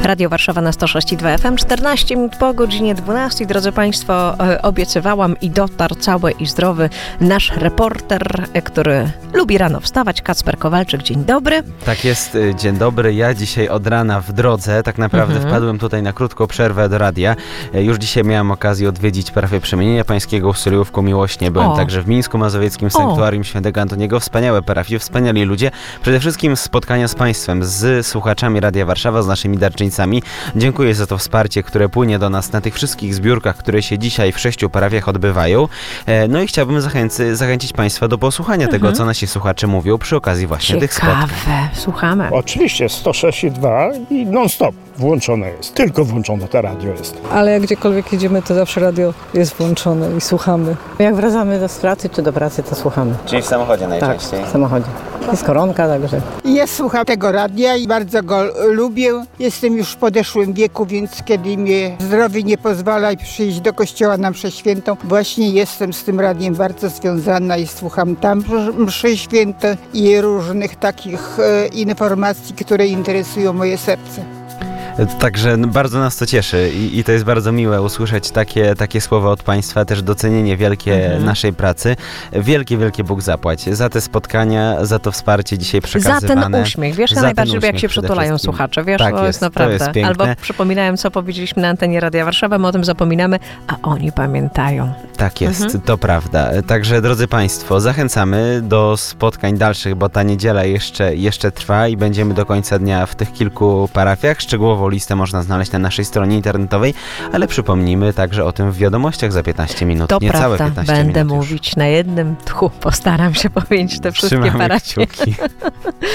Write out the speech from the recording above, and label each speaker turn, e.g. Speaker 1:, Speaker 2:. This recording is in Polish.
Speaker 1: Radio Warszawa na 106,2 FM, 14 minut po godzinie 12. Drodzy Państwo, obiecywałam i dotarł cały i zdrowy nasz reporter, który lubi rano wstawać, Kacper Kowalczyk. Dzień dobry.
Speaker 2: Tak jest, dzień dobry. Ja dzisiaj od rana w drodze, tak naprawdę wpadłem tutaj na krótką przerwę do radia. Już dzisiaj miałem okazję odwiedzić parafię Przemienienia Pańskiego w Sulejówku Miłośnie. Byłem także w Mińsku Mazowieckim, Sanktuarium Świętego Antoniego. Wspaniałe parafie, wspaniali ludzie. Przede wszystkim spotkania z Państwem, z słuchaczami Radia Warszawa, z naszymi darczyńcami. Dziękuję za to wsparcie, które płynie do nas na tych wszystkich zbiórkach, które się dzisiaj w 6 parafiach odbywają. No i chciałbym zachęcić Państwa do posłuchania tego, co nasi słuchacze mówią przy okazji właśnie tych spotkań.
Speaker 1: Słuchamy.
Speaker 3: Oczywiście 106,2 i non-stop włączone jest. Tylko włączone to radio jest.
Speaker 4: Ale gdziekolwiek jedziemy, to zawsze radio jest włączone i słuchamy. Jak wracamy z pracy czy do pracy, to słuchamy.
Speaker 2: Czyli w samochodzie najczęściej?
Speaker 4: Tak, w samochodzie. Jest koronka także.
Speaker 5: Ja słucham tego radia i bardzo go lubię. Jestem już w podeszłym wieku, więc kiedy mnie zdrowie nie pozwala przyjść do kościoła na mszę świętą, właśnie jestem z tym radiem bardzo związana i słucham tam mszy święte i różnych takich informacji, które interesują moje serce.
Speaker 2: Także bardzo nas to cieszy i to jest bardzo miłe usłyszeć takie słowa od Państwa, też docenienie wielkie naszej pracy. Wielkie Bóg zapłać za te spotkania, za to wsparcie dzisiaj przekazywane.
Speaker 1: Za ten uśmiech. Wiesz, ja najbardziej lubię, jak się przytulają słuchacze. Wiesz,
Speaker 2: tak
Speaker 1: to jest naprawdę.
Speaker 2: To jest piękne.
Speaker 1: Albo przypominają, co powiedzieliśmy na antenie Radia Warszawa, my o tym zapominamy, a oni pamiętają.
Speaker 2: Tak jest, to prawda. Także, drodzy Państwo, zachęcamy do spotkań dalszych, bo ta niedziela jeszcze trwa i będziemy do końca dnia w tych kilku parafiach. Szczegółową listę można znaleźć na naszej stronie internetowej, ale przypomnijmy także o tym w wiadomościach za 15 minut.
Speaker 1: To
Speaker 2: niecałe
Speaker 1: prawda,
Speaker 2: 15
Speaker 1: będę
Speaker 2: minut
Speaker 1: mówić na jednym tchu. Postaram się powiedzieć te wszystkie
Speaker 2: Trzymamy
Speaker 1: parafie.
Speaker 2: kciuki.